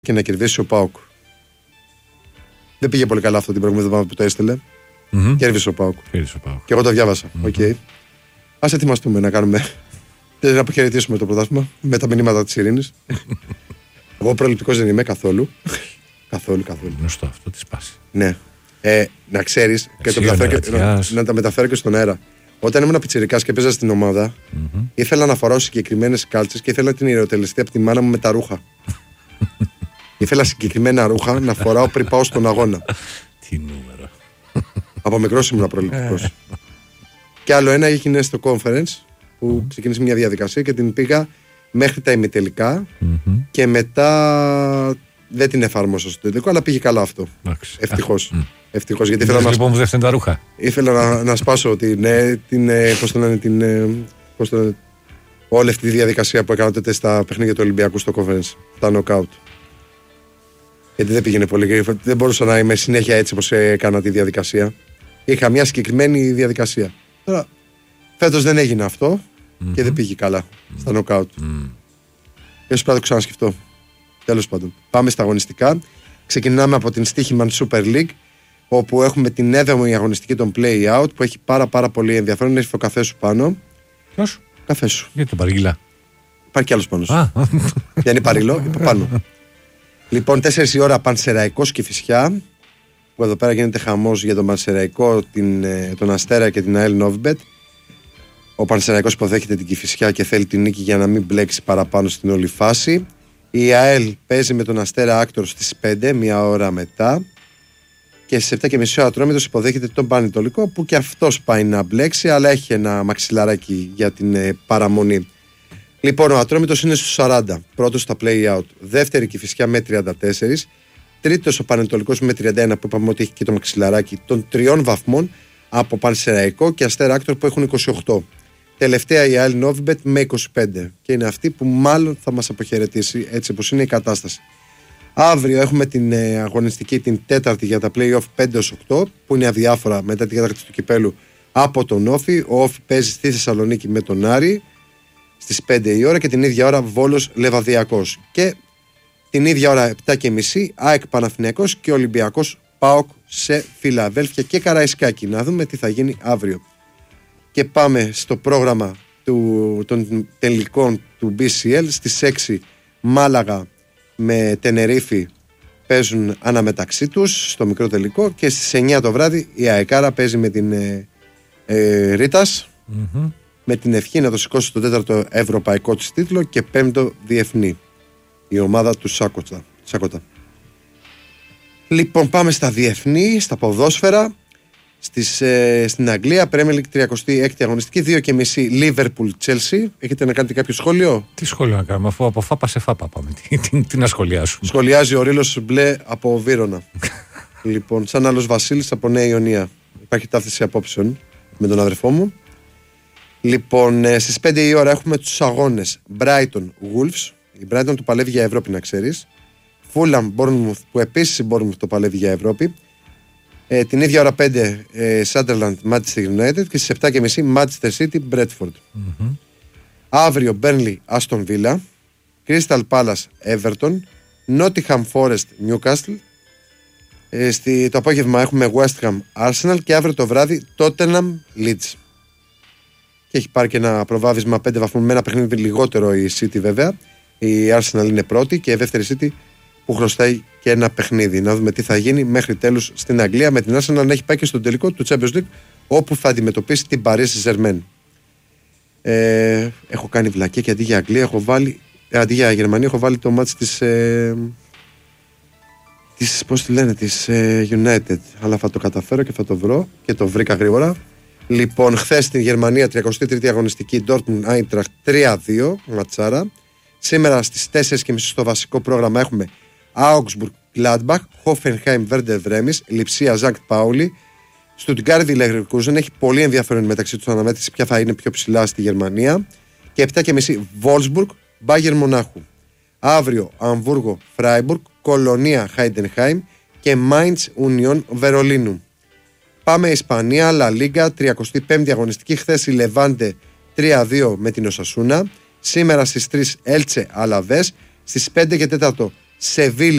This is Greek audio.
και να κερδίσει ο ΠΑΟΚ. Δεν πήγε πολύ καλά αυτό την προηγούμενη εβδομάδα που το έστειλε. Κέρδισε ο ΠΑΟΚ. Και εγώ το διάβασα. Okay. Ας ετοιμαστούμε να κάνουμε. Να αποχαιρετήσουμε το πρωτάθλημα με τα μηνύματα της ειρήνης. Εγώ προληπτικός δεν είμαι καθόλου. καθόλου. Γνωστό αυτό τη σπάση. Ναι. Να ξέρεις και να τα μεταφέρω και στον αέρα. Όταν ήμουν πιτσιρικάς και παίζα στην ομάδα, ήθελα να φοράω συγκεκριμένες κάλτσες και ήθελα την ιεροτελεστή από τη μάνα μου με τα ρούχα. Ήθελα συγκεκριμένα ρούχα να φοράω πριν πάω στον αγώνα. Τι νούμερο. Από μικρός ήμουν προληπτικός. Και άλλο ένα έγινε στο conference που ξεκίνησε μια διαδικασία και την πήγα μέχρι τα ημιτελικά και μετά δεν την εφάρμοσα στο τελικό, αλλά πήγε καλά αυτό. Ευτυχώς. Ευτυχώς, γιατί ήθελα να σπάσω. Λοιπόν, τα ρούχα. Ήθελα να σπάσω όλη αυτή τη διαδικασία που έκανα τότε στα παιχνίδια του Ολυμπιακού στο conference, τα knockout. Γιατί δεν πήγαινε πολύ, δεν μπορούσα να είμαι συνέχεια έτσι όπως έκανα τη διαδικασία. Είχα μια συγκεκριμένη διαδικασία. Τώρα, φέτος δεν έγινε αυτό και δεν πήγε καλά στα knockout. Ίσως πρέπει να το ξανασκεφτώ. Τέλος πάντων. Πάμε στα αγωνιστικά. Ξεκινάμε από την Στοίχημαν Super League, όπου έχουμε την 7η αγωνιστική των Play Out που έχει πάρα πολύ ενδιαφέρον. Έχει το καφέ σου πάνω. Ποιος? Καφέ σου. Γιατί τον παρήγγειλα. Υπάρχει κι άλλος πάνω σου. Δεν είναι παρήλο, είπα πάνω. Λοιπόν, 4 η ώρα Πανσεραϊκός Κηφισιά, που εδώ πέρα γίνεται χαμός για τον Πανσεραϊκό, τον Αστέρα και την ΑΕΛ Νόβιμπετ. Ο Πανσεραϊκός υποδέχεται την Κηφισιά και θέλει την νίκη για να μην μπλέξει παραπάνω στην όλη φάση. Η ΑΕΛ παίζει με τον Αστέρα Άκτορ στις 5, μία ώρα μετά. Και στις 7.30 ο Ατρόμητος υποδέχεται τον Πανετολικό, που και αυτός πάει να μπλέξει, αλλά έχει ένα μαξιλαράκι για την παραμονή. Λοιπόν, ο Ατρόμητος είναι στους 40, πρώτος στα play out. Δεύτερη Κηφισιά με 34. Τρίτος ο Πανετολικός με 31, που είπαμε ότι έχει και το μαξιλαράκι των 3 βαθμών από Πανσεραϊκό και Αστέρα Άκτορ που έχουν 28. Τελευταία η ΑΕΛ Νόβιμπετ με 25. Και είναι αυτή που μάλλον θα μας αποχαιρετήσει, έτσι όπως είναι η κατάσταση. Αύριο έχουμε την αγωνιστική, την τέταρτη για τα play-off 5-8, που είναι αδιάφορα μετά την κατάκτηση του κυπέλου από τον Όφη. Ο Όφη παίζει στη Θεσσαλονίκη με τον Άρη στις 5 η ώρα και την ίδια ώρα Βόλος Λεβαδιακός. Και την ίδια ώρα 7.30 ΑΕΚ Παναθηναϊκός και Ολυμπιακός ΠΑΟΚ σε Φιλαδέλφια και Καραϊσκάκη. Να δούμε τι θα γίνει αύριο. Και πάμε στο πρόγραμμα των τελικών του BCL. Στις 6 Μάλαγα με Τενερίφη παίζουν αναμεταξύ τους στο μικρό τελικό και στις 9 το βράδυ η ΑΕΚΑΡΑ παίζει με την Ρίτας με την ευχή να το σηκώσει στο 4ο ευρωπαϊκό της τίτλο και 5ο διεθνή, η ομάδα του Σάκοτα. Λοιπόν, πάμε στα διεθνή, στα ποδόσφαιρα. Στην Αγγλία, Premier League 36η αγωνιστική, 2.30 Liverpool Chelsea. Έχετε να κάνετε κάποιο σχόλιο? Τι σχόλιο να κάνουμε, αφού από φάπα σε φάπα πάμε. Τι να σχολιάσουμε. Σχολιάζει ο Ρήλος Μπλε από Βύρωνα. Λοιπόν, σαν άλλος Βασίλης από Νέα Ιωνία. Υπάρχει ταύτιση απόψεων με τον αδερφό μου. Λοιπόν, στις 5 η ώρα έχουμε τους αγώνες Brighton Wolves. Η Brighton το παλεύει για Ευρώπη, να ξέρεις. Fulham Bournemouth, που επίσης η Bournemouth το παλεύει για Ευρώπη. Την ίδια ώρα 5 Sunderland Manchester United και στις 7.30 Manchester City Bradford. Αύριο Burnley Aston Villa, Crystal Palace Everton, Nottingham Forest Newcastle. Το απόγευμα έχουμε West Ham Arsenal και αύριο το βράδυ Tottenham Leeds. Και έχει πάρει και ένα προβάδισμα 5 βαθμούς με ένα παιχνίδι λιγότερο η City βέβαια. Η Arsenal είναι πρώτη και η δεύτερη City που χρωστάει και ένα παιχνίδι. Να δούμε τι θα γίνει μέχρι τέλους στην Αγγλία, με την Arsenal να έχει πάει και στον τελικό του Champions League, όπου θα αντιμετωπίσει την Paris Saint-Germain. Έχω κάνει βλακία και αντί για Αγγλία έχω βάλει, αντί για Γερμανία έχω βάλει το μάτς της πώς τη λένε, της United. Αλλά θα το καταφέρω και θα το βρω και το βρήκα γρήγορα. Λοιπόν, χθες στην Γερμανία 33η αγωνιστική Dortmund Eintracht 3-2 ματσάρα. Σήμερα στις 4.30 στο βασικό πρόγραμμα έχουμε Augsburg Gladbach, Hoffenheim Werder Bremen, Lipsia St. Pauli, Stuttgart Leverkusen. Έχει πολύ ενδιαφέρον μεταξύ τους αναμέτρηση ποια θα είναι πιο ψηλά στη Γερμανία. Και 7.30 Wolfsburg Bayern Μονάχου. Αύριο Αμβούργο Freiburg, Κολονία Heidenheim και Mainz Union Βερολίνου. Πάμε Ισπανία, La Liga, 35η αγωνιστική. Χθες η Levante 3-2 με την Οσασούνα. Σήμερα στις 3 Έλτσε Αλαβές. Στις 5 και 4 Σεβίλη